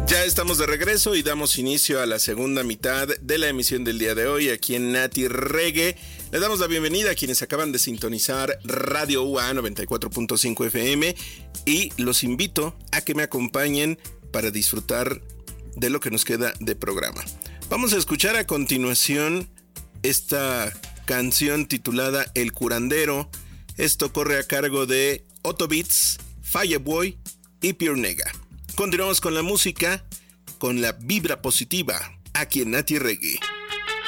Ya estamos de regreso y damos inicio a la segunda mitad de la emisión del día de hoy aquí en Nati Reggae. Les damos la bienvenida a quienes acaban de sintonizar Radio UA 94.5 FM y los invito a que me acompañen para disfrutar de lo que nos queda de programa. Vamos a escuchar a continuación esta canción titulada El Curandero. Esto corre a cargo de Otto Beats, Fireboy y Pure Nega. Continuamos con la música, con la vibra positiva, aquí en Nati Reggae.